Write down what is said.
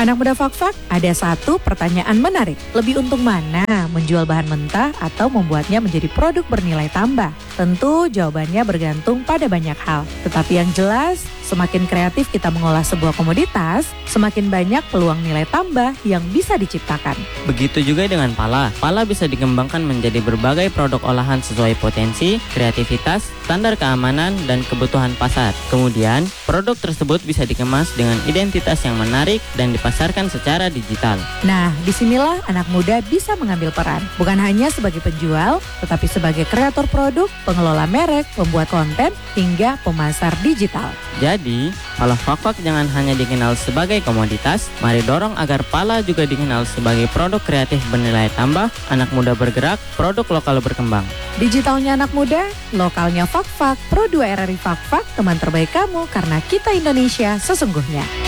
Anak muda Fak-Fak, ada satu pertanyaan menarik. Lebih untung mana, menjual bahan mentah atau membuatnya menjadi produk bernilai tambah? Tentu jawabannya bergantung pada banyak hal. Tetapi yang jelas, semakin kreatif kita mengolah sebuah komoditas, semakin banyak peluang nilai tambah yang bisa diciptakan. Begitu juga dengan pala. Pala bisa dikembangkan menjadi berbagai produk olahan sesuai potensi, kreativitas, standar keamanan, dan kebutuhan pasar. Kemudian, produk tersebut bisa dikemas dengan identitas yang menarik dan dipasarkan secara digital. Nah, disinilah anak muda bisa mengambil peran. Bukan hanya sebagai penjual, tetapi sebagai kreator produk, pengelola merek, pembuat konten, hingga pemasar digital. Jadi, kalau Fak-Fak jangan hanya dikenal sebagai komoditas, mari dorong agar pala juga dikenal sebagai produk kreatif bernilai tambah, anak muda bergerak, produk lokal berkembang. Digitalnya anak muda, lokalnya Fak-Fak, Pro 2 RRI Fak-Fak, teman terbaik kamu karena kita Indonesia sesungguhnya.